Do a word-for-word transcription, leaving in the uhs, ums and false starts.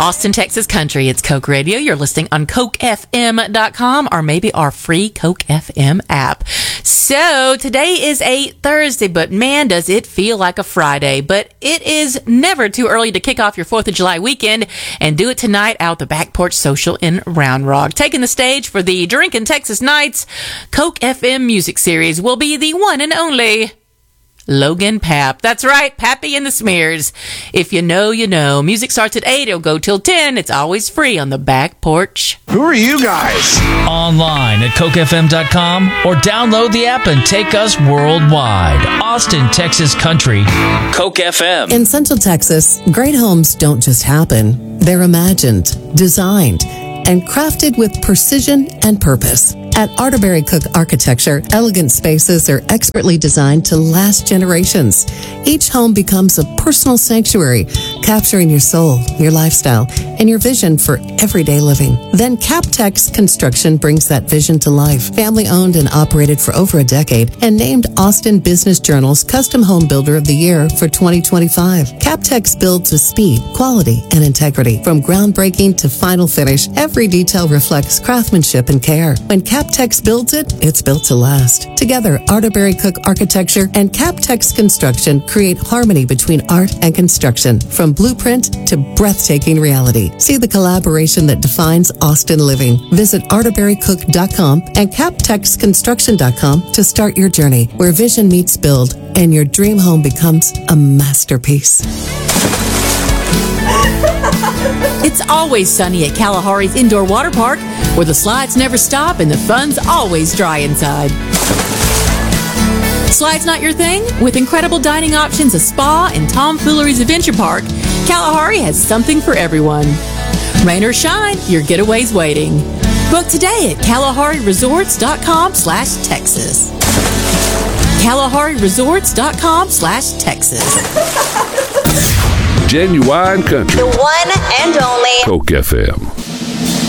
Austin, Texas Country. It's Coke Radio. You're listening on Coke F M dot com or maybe our free Coke F M app. So today is a Thursday, but man, does it feel like a Friday. But it is never too early to kick off your fourth of July weekend and do it tonight out the Back Porch Social in Round Rock. Taking the stage for the Drinkin' Texas Nights Coke F M Music Series will be the one and only Logan Papp. That's right, Pappy and the Smears. If you know, you know. Music starts at eight. It'll go till ten. It's always free on the Back Porch. Who are you guys? Online at Coke F M dot com or download the app and take us worldwide. Austin, Texas Country. Coke F M. In Central Texas, great homes don't just happen. They're imagined, designed, and crafted with precision and purpose. At Arterberry Cook Architecture, elegant spaces are expertly designed to last generations. Each home becomes a personal sanctuary, capturing your soul, your lifestyle, and your vision for everyday living. Then Captex Construction brings that vision to life. Family owned and operated for over a decade and named Austin Business Journal's Custom Home Builder of the Year for twenty twenty-five. Captex builds with speed, quality, and integrity. From groundbreaking to final finish, every detail reflects craftsmanship and care. When Captex builds it, it's built to last. Together, Arterberry Cook Architecture and Captex Construction create harmony between art and construction, from blueprint to breathtaking reality. See the collaboration that defines Austin living. Visit arterberry cook dot com and captex construction dot com to start your journey, where vision meets build and your dream home becomes a masterpiece. It's always sunny at Kalahari's Indoor Water Park, where the slides never stop and the fun's always dry inside. Slides not your thing? With incredible dining options, a spa, and Tomfoolery's Adventure Park, Kalahari has something for everyone. Rain or shine, your getaway's waiting. Book today at kalahari resorts dot com slash Texas. kalahari resorts dot com slash Texas. Genuine Country. The one and only Coke F M.